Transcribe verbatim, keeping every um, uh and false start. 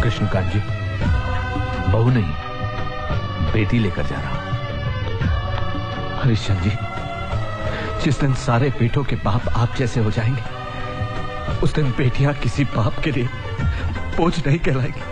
कृष्णकांत जी, बहू नहीं, बेटी लेकर जा रहा हूं। हरिश्चंद्र जी, जिस दिन सारे बेटों के बाप आप जैसे हो जाएंगे, उस दिन बेटियां किसी बाप के लिए बोझ नहीं कहलाएंगी।